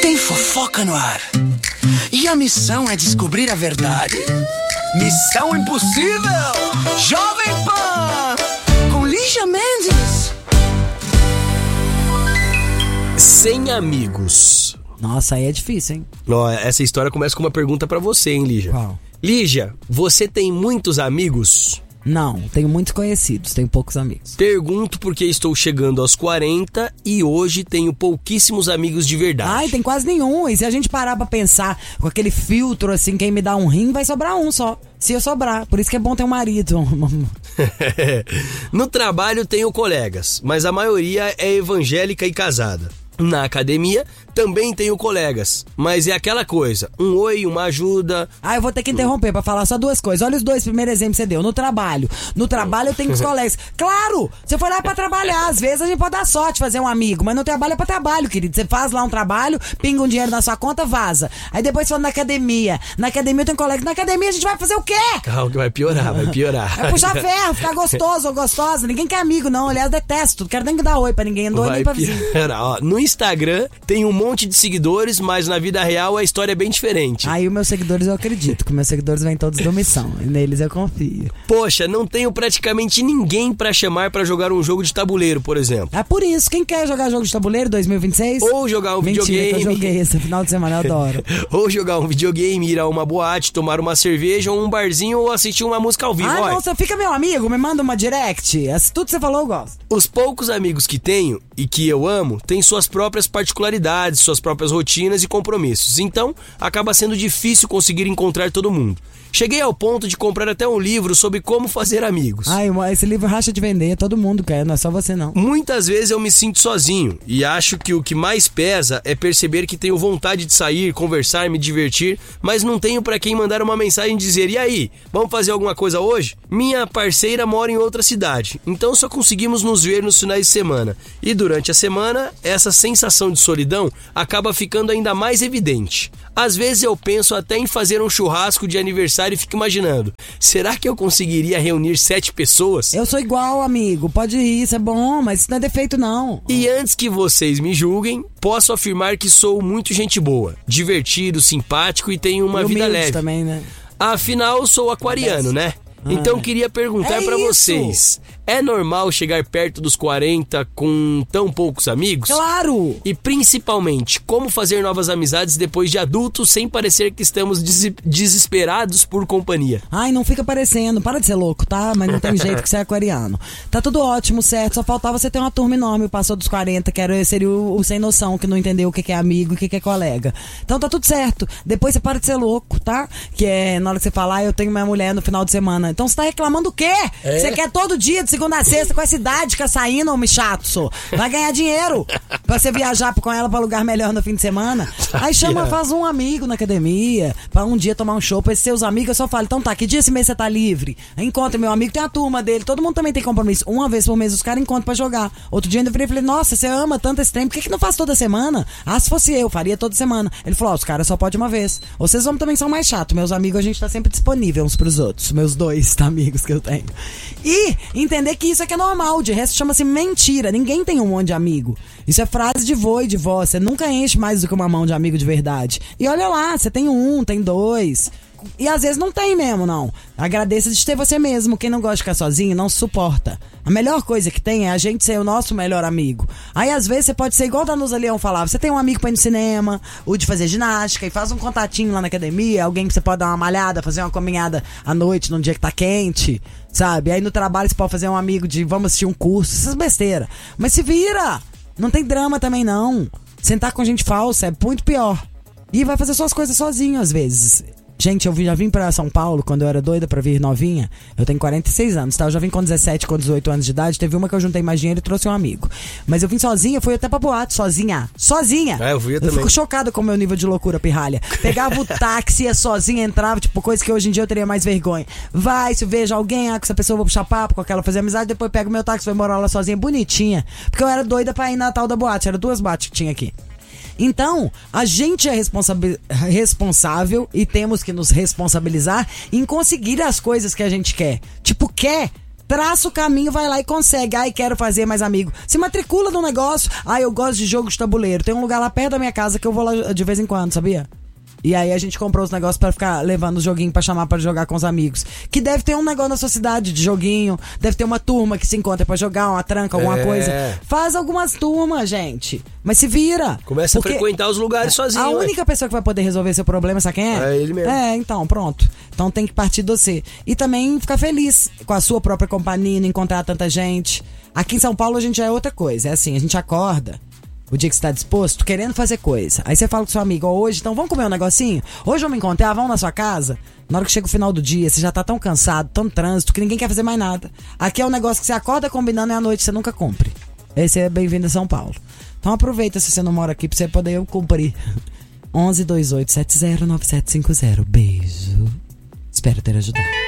Tem fofoca no ar. E a missão é descobrir a verdade. Missão Impossível, Jovem Pan, com Lígia Mendes. Sem amigos. Nossa, aí é difícil, hein? Ó, essa história começa com uma pergunta pra você, hein, Lígia? Qual? Lígia, você tem muitos amigos? Não, tenho muitos conhecidos, tenho poucos amigos. Pergunto porque estou chegando aos 40 e hoje tenho pouquíssimos amigos de verdade. Ai, tem quase nenhum. E se a gente parar pra pensar com aquele filtro assim, quem me dá um rim, vai sobrar um só. Se eu sobrar. Por isso que é bom ter um marido. No trabalho tenho colegas, mas a maioria é evangélica e casada. Na academia também tenho colegas, mas é aquela coisa, um oi, uma ajuda. Eu vou ter que interromper pra falar só duas coisas. Olha os dois primeiros exemplos que você deu. No trabalho eu tenho os colegas. Claro, você foi lá pra trabalhar. Às vezes a gente pode dar sorte de fazer um amigo, mas no trabalho é pra trabalho, querido. Você faz lá um trabalho, pinga um dinheiro na sua conta, vaza. Aí depois você fala na academia eu tenho colegas. Na academia a gente vai fazer o quê? Calma que vai piorar. Vai puxar ferro, ficar gostoso ou gostosa. Ninguém quer amigo não, aliás detesto. Não quero nem dar oi pra ninguém, não dou nem pra vizinho. Ó, no Instagram tem um monte de seguidores, mas na vida real a história é bem diferente. Aí os meus seguidores eu acredito, que meus seguidores vêm todos do Missão, e neles eu confio. Poxa, não tenho praticamente ninguém pra chamar pra jogar um jogo de tabuleiro, por exemplo. É por isso, quem quer jogar jogo de tabuleiro 2026? Ou jogar um videogame. Mentira, que eu joguei esse final de semana, eu adoro. Ou jogar um videogame, ir a uma boate, tomar uma cerveja ou um barzinho ou assistir uma música ao vivo. Não, você fica meu amigo, me manda uma direct. Tudo que você falou eu gosto. Os poucos amigos que tenho e que eu amo têm suas próprias particularidades, suas próprias rotinas e compromissos. Então, acaba sendo difícil conseguir encontrar todo mundo. Cheguei ao ponto de comprar até um livro sobre como fazer amigos. Esse livro racha de vender, todo mundo quer, não é só você não. Muitas vezes eu me sinto sozinho e acho que o que mais pesa é perceber que tenho vontade de sair, conversar, me divertir, mas não tenho pra quem mandar uma mensagem e dizer: e aí, vamos fazer alguma coisa hoje? Minha parceira mora em outra cidade, então só conseguimos nos ver nos finais de semana. E durante a semana, essa sensação de solidão acaba ficando ainda mais evidente. Às vezes eu penso até em fazer um churrasco de aniversário e fico imaginando, será que eu conseguiria reunir 7 pessoas? Eu sou igual, amigo, pode ir, isso é bom, mas isso não é defeito não. E antes que vocês me julguem, posso afirmar que sou muito gente boa, divertido, simpático e tenho uma vida leve. Também, né? Afinal, sou aquariano, né? Então queria perguntar pra vocês, é normal chegar perto dos 40 com tão poucos amigos? Claro! E principalmente, como fazer novas amizades depois de adultos sem parecer que estamos desesperados por companhia? Não fica parecendo, para de ser louco, tá? Mas não tem jeito que você é aquariano. Tá tudo ótimo, certo? Só faltava você ter uma turma enorme, passou dos 40, que seria o sem noção, que não entendeu o que é amigo e o que é colega. Então tá tudo certo. Depois você para de ser louco, tá? Que é na hora que você falar, eu tenho minha mulher no final de semana. Então você tá reclamando o quê? Você quer todo dia, de segunda a sexta, com essa idade, ficar saindo, homem chato, só. Vai ganhar dinheiro pra você viajar com ela pra lugar melhor no fim de semana. Aí faz um amigo na academia, pra um dia tomar um show, pra esses seus amigos, eu só falo, então tá, que dia esse mês você tá livre? Aí encontra meu amigo, tem a turma dele, todo mundo também tem compromisso. Uma vez por mês os caras encontram pra jogar. Outro dia eu ainda falei, nossa, você ama tanto esse trem, por que não faz toda semana? Se fosse eu, faria toda semana. Ele falou, os caras só podem uma vez. Vocês homens também são mais chatos, meus amigos, a gente tá sempre disponível uns pros outros, meus 2 amigos que eu tenho. E entender que isso aqui é normal, de resto chama-se mentira. Ninguém tem um monte de amigo. Isso é frase de vô e de vó. Você nunca enche mais do que uma mão de amigo de verdade. E olha lá, você tem 1, tem 2. E às vezes não tem mesmo, não. Agradeça de ter você mesmo. Quem não gosta de ficar sozinho não se suporta. A melhor coisa que tem é a gente ser o nosso melhor amigo. Aí às vezes você pode ser igual a Danusa Leão falava. Você tem um amigo pra ir no cinema, ou de fazer ginástica, e faz um contatinho lá na academia. Alguém que você pode dar uma malhada, fazer uma caminhada à noite num dia que tá quente, sabe? Aí no trabalho você pode fazer um amigo de vamos assistir um curso, essas besteiras. Mas se vira! Não tem drama também não. Sentar com gente falsa é muito pior. E vai fazer suas coisas sozinho às vezes. Gente, eu já vim pra São Paulo quando eu era doida pra vir novinha. Eu tenho 46 anos, tá? Eu já vim com 17, com 18 anos de idade. Teve uma que eu juntei mais dinheiro e trouxe um amigo. Mas eu vim sozinha, fui até pra boate, sozinha. Sozinha! Eu fui também. Eu fico chocada com o meu nível de loucura, pirralha. Pegava o táxi, ia sozinha, entrava, tipo, coisa que hoje em dia eu teria mais vergonha. Vai, se eu vejo alguém, com essa pessoa eu vou puxar papo, com aquela fazer amizade, depois pego o meu táxi, vou morar lá sozinha, bonitinha. Porque eu era doida pra ir na tal da boate, era 2 boates que tinha aqui. Então, a gente é responsável e temos que nos responsabilizar em conseguir as coisas que a gente quer. Tipo, quer traça o caminho, vai lá e consegue. Ai, quero fazer mais amigo. Se matricula no negócio. Ai, eu gosto de jogo de tabuleiro. Tem um lugar lá perto da minha casa que eu vou lá de vez em quando, sabia? E aí a gente comprou os negócios pra ficar levando os joguinhos pra chamar pra jogar com os amigos. Que deve ter um negócio na sua cidade de joguinho. Deve ter uma turma que se encontra pra jogar, uma tranca, alguma coisa. Faz algumas turmas, gente. Mas se vira. Começa a frequentar os lugares sozinho. A única pessoa que vai poder resolver seu problema, sabe quem é? É ele mesmo. Então, pronto. Então tem que partir de você. E também ficar feliz com a sua própria companhia, não encontrar tanta gente. Aqui em São Paulo a gente já é outra coisa. É assim, a gente acorda o dia que você tá disposto, querendo fazer coisa. Aí você fala com seu amigo, hoje, então vamos comer um negocinho? Hoje vamos encontrar, vamos na sua casa? Na hora que chega o final do dia, você já tá tão cansado, tão trânsito, que ninguém quer fazer mais nada. Aqui é um negócio que você acorda combinando e à noite você nunca cumpre. Esse é bem-vindo a São Paulo. Então aproveita se você não mora aqui pra você poder cumprir. 11 28 70 9750. Beijo. Espero ter ajudado.